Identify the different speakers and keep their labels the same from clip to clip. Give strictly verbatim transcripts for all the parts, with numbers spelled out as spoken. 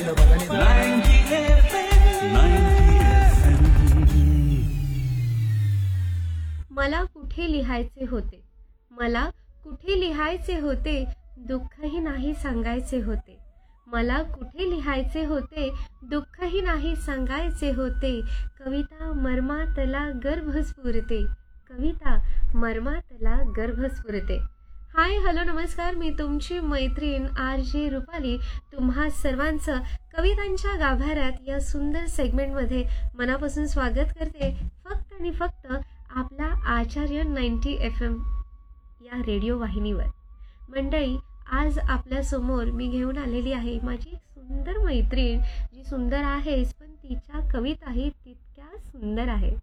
Speaker 1: मला कुठे लिहायचे होते, मला कुठे लिहायचे होते, दुःखही नाही सांगायचे होते. मला कुठे लिहायचे होते, दुःखही नाही सांगायचे होते. कविता मर्मातला गर्भ स्फुरते, कविता मर्मातला गर्भ स्फुरते. हाय हॅलो नमस्कार, मी तुमची मैत्रीण आर जे रुपाली तुम्हा सर्वांचं कवितांच्या गाभाऱ्यात या सुंदर सेगमेंटमध्ये मनापासून स्वागत करते. फक्त आणि फक्त आपला आचार्य नाईन्टी एफ एम या रेडिओ वाहिनीवर. मंडळी, आज आपल्यासमोर मी घेऊन आलेली आहे माझी एक सुंदर मैत्रीण, जी सुंदर आहेच पण तिच्या कविताही तितक्या सुंदर आहेत.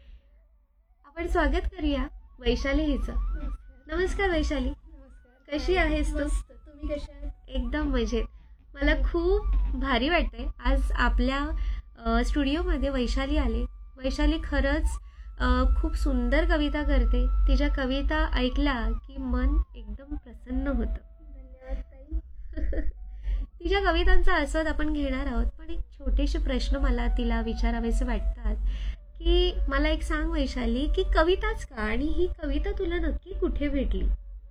Speaker 1: आपण स्वागत करूया वैशाली हिचं. नमस्कार वैशाली.
Speaker 2: नमस्कार.
Speaker 1: कशी आहेस तू?
Speaker 2: तुम्ही कशा आहात?
Speaker 1: एकदम मजेत. मला खूप भारी वाटतंय आज आपल्या स्टुडिओमध्ये वैशाली आले. वैशाली खरंच अ, खूप सुंदर कविता करते. तिच्या कविता ऐकल्या की मन एकदम प्रसन्न होतं.
Speaker 2: धन्यवाद ताई.
Speaker 1: तिच्या कवितांचा आस्वाद आपण घेणार आहोत, पण एक छोटेसे प्रश्न मला तिला विचारावेसे वाटतात की मला एक सांग वैशाली, की कविताच का, आणि ही कविता तुला नक्की कुठे भेटली?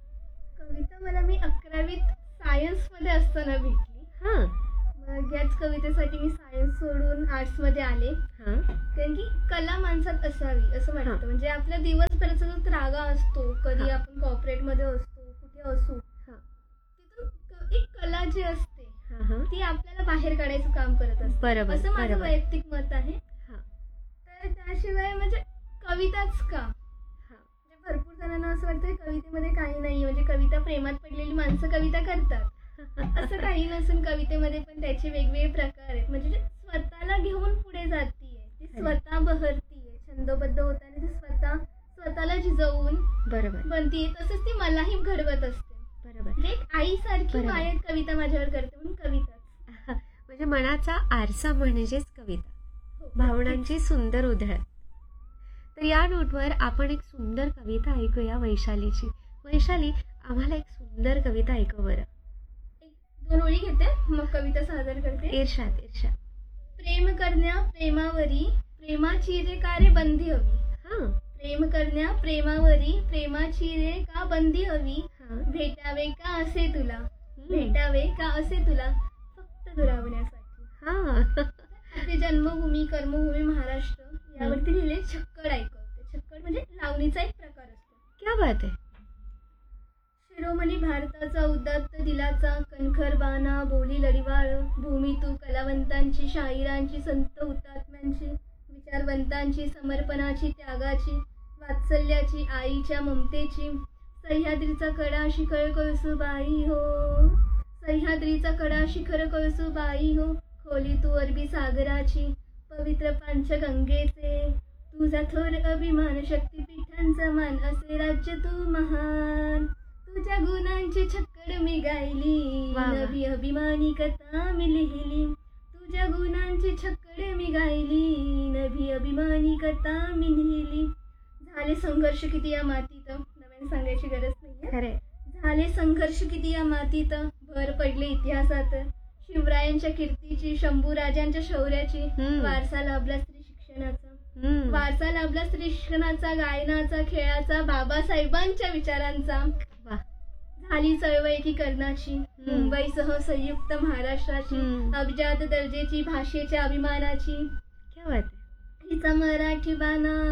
Speaker 2: कविता मला मी अकरावीत सायन्समध्ये असताना भेटली.
Speaker 1: हां
Speaker 2: मग याच कवितेसाठी मी सायन्स सोडून आर्ट्समध्ये आले.
Speaker 1: हां
Speaker 2: कारण की कला माणसात असावी असं
Speaker 1: हां.
Speaker 2: वाटतं. म्हणजे आपल्या दिवसभराचा जो त्रागा असतो, कधी
Speaker 1: हां.
Speaker 2: आपण कॉर्पोरेटमध्ये असतो, कुठे असू,
Speaker 1: हां.
Speaker 2: तिथून क- एक कला जी असते
Speaker 1: हां हां
Speaker 2: ती आपल्याला बाहेर काढायचं काम करत असते.
Speaker 1: बरोबर,
Speaker 2: असं माझं
Speaker 1: बरोबर.
Speaker 2: वैयक्तिक मत आहे.
Speaker 1: हां
Speaker 2: तर त्याशिवाय म्हणजे कविताच का?
Speaker 1: हां
Speaker 2: म्हणजे भरपूर जणांना असं वाटतं कवितेमध्ये काही नाही, म्हणजे कविता प्रेमात पडलेली माणसं कविता करतात. असं काही नसून कवितेमध्ये पण त्याचे वेगवेगळे प्रकार आहेत. म्हणजे जे स्वतःला घेऊन पुढे जातीये, ती स्वतः बहरतीये, छंदबद्ध होताना ती स्वतः स्वतःला झिजवून
Speaker 1: बरोबर
Speaker 2: बनतीये. तसंच ती मलाही घडवत असते.
Speaker 1: बरोबर.
Speaker 2: म्हणजे एक आईसारखी
Speaker 1: बरोबर.
Speaker 2: माया कविता माझ्यावर करते, म्हणून कविताच.
Speaker 1: म्हणजे मनाचा आरसा म्हणजेच कविता,
Speaker 2: हो.
Speaker 1: भावनांची सुंदर उधळण. तर या नोटवर आपण एक सुंदर कविता ऐकूया वैशालीची. वैशाली, आम्हाला एक सुंदर कविता ऐकव बरं.
Speaker 2: एक दोन ओळी घेते, मग कविता सादर करते.
Speaker 1: इर्षाद इर्षाद.
Speaker 2: प्रेम करण्या प्रेमावरी, प्रेमाची रे का रे बंदी हवी.
Speaker 1: हां
Speaker 2: प्रेम करण्या प्रेमावरी, प्रेमाची रे का बंदी हवी.
Speaker 1: हां
Speaker 2: भेटावे का असे तुला,
Speaker 1: हम्म.
Speaker 2: भेटावे का असे तुला, फक्त दुरावण्यासाठी.
Speaker 1: हां
Speaker 2: आपली जन्मभूमी कर्मभूमी महाराष्ट्र यावरती लिहिले छक्कड ऐकवते. छक्कड म्हणजे लावणीचा एक प्रकार असतो.
Speaker 1: क्या बात आहे.
Speaker 2: शिरोमणी भारताचा उदात्त दिलाचा कणखर बाणा, बोली लढिवाळ, भूमी तू कलावंतांची, शाहिरांची, संत हुतात्म्यांची, विचारवंतांची, समर्पणाची, त्यागाची, वात्सल्याची, आईच्या ममतेची. सह्याद्रीचा कडा शिखर कळसुबाई हो, सह्याद्रीचा कडा शिखर कळसुबाई हो, खोली तू अरबी सागराची, पवित्र पांचगंगेचे, तुझा थोर अभिमान, शक्तिपीठांचा मान, असे राज्य तू महान. तुझ्या गुणांची छक्कड मी गायली,
Speaker 1: वा वा.
Speaker 2: नवी अभिमानी कथा मी लिहिली. तुझ्या गुणांची छक्कड मी गायली, नवी अभिमानी कथा मी लिहिली. झाले संघर्ष किती या मातीत, नव्याने सांगायची गरज नाहीये.
Speaker 1: खरे.
Speaker 2: झाले संघर्ष किती या मातीत, भर पडले इतिहासात. शिवरायांच्या कीर्तीची, शंभूराजांच्या शौर्याची,
Speaker 1: हम्म.
Speaker 2: वारसा लाभला स्त्री शिक्षणाचा,
Speaker 1: हम्म.
Speaker 2: वारसा लाभला स्त्री शिक्षणाचा, गायनाचा, खेळाचा, बाबासाहेबांच्या विचारांचा.
Speaker 1: वा.
Speaker 2: झाली चळवळ एकीकरणाची, मुंबईसह संयुक्त महाराष्ट्राची,
Speaker 1: हम्म.
Speaker 2: अभिजात दर्जेची, भाषेच्या अभिमानाची.
Speaker 1: क्या बात आहे.
Speaker 2: हिचा मराठी बाणा